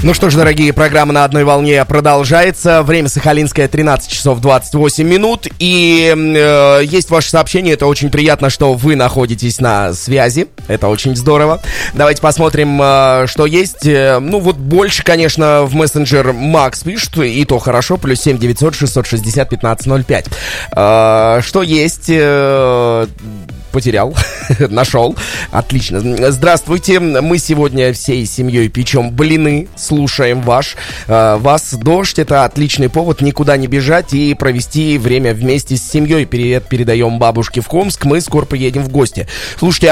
Ну что ж, дорогие, программа «На одной волне» продолжается. Время сахалинское, 13 часов 28 минут. И есть ваше сообщение. Это очень приятно, что вы находитесь на связи. Это очень здорово. Давайте посмотрим, что есть. Ну вот больше, конечно, в мессенджер Макс пишет, и то хорошо. Плюс 7 900 660 1505. Что есть... Потерял, нашел, отлично. Здравствуйте, мы сегодня всей семьей печем блины, слушаем вас. Дождь — это отличный повод никуда не бежать и провести время вместе с семьей. Привет передаем бабушке в Хомск, мы скоро приедем в гости. Слушайте,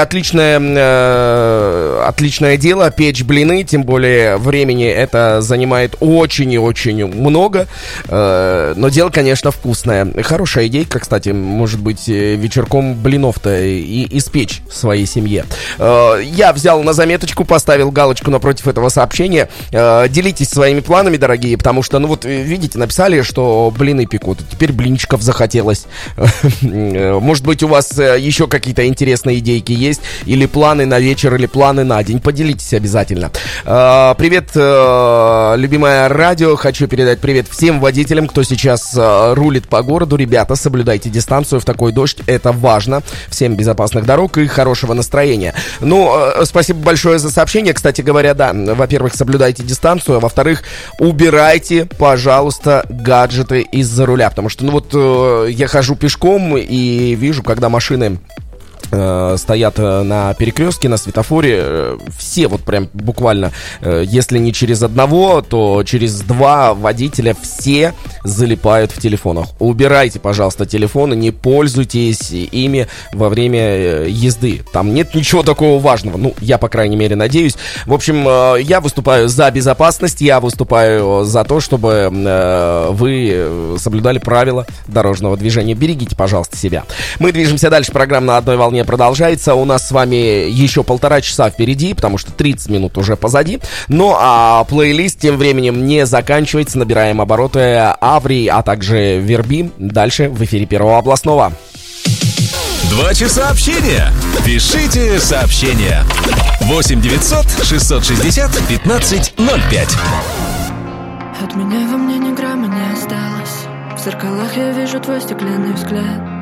отличное дело, печь блины, тем более времени это занимает очень и очень много, но дело, конечно, вкусное. Хорошая идейка, кстати, может быть, вечерком блинов-то и испечь своей семье. Я взял на заметочку, поставил галочку напротив этого сообщения. Делитесь своими планами, дорогие, потому что, ну вот, видите, написали, что блины пекут. Теперь блинчиков захотелось. Может быть, у вас еще какие-то интересные идейки есть, или планы на вечер, или планы на день. Поделитесь обязательно. Привет, любимое радио. Хочу передать привет всем водителям, кто сейчас рулит по городу. Ребята, соблюдайте дистанцию в такой дождь. Это важно. Всем безопасных дорог и хорошего настроения. Ну, спасибо большое за сообщение. Кстати говоря, да, во-первых, соблюдайте дистанцию, а во-вторых, убирайте, пожалуйста, гаджеты из-за руля. Потому что, ну вот, я хожу пешком и вижу, когда машины стоят на перекрестке, на светофоре, все вот прям буквально, если не через одного, то через два водителя все залипают в телефонах. Убирайте, пожалуйста, телефоны, не пользуйтесь ими во время езды. Там нет ничего такого важного, ну, я, по крайней мере, надеюсь. В общем, я выступаю за безопасность, я выступаю за то, чтобы вы соблюдали правила дорожного движения. Берегите, пожалуйста, себя. Мы движемся дальше, программа «На одной волне» продолжается. У нас с вами еще 1,5 часа впереди, потому что 30 минут уже позади. Ну а плейлист тем временем не заканчивается. Набираем обороты Аврии, а также Верби. Дальше в эфире Первого областного. 2 часа общения. Пишите сообщения. 8 900 660 1505. От меня во мне ни грамма не осталось. В зеркалах я вижу твой стеклянный взгляд.